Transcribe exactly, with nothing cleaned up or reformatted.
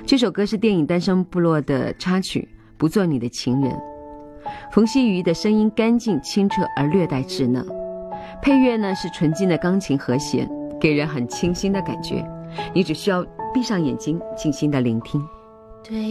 这首歌是电影《单身部落》的插曲，不做你的情人。冯曦妤的声音干净清澈而略带稚嫩，配乐呢是纯净的钢琴和弦，给人很清新的感觉，你只需要闭上眼睛静心的聆听。 对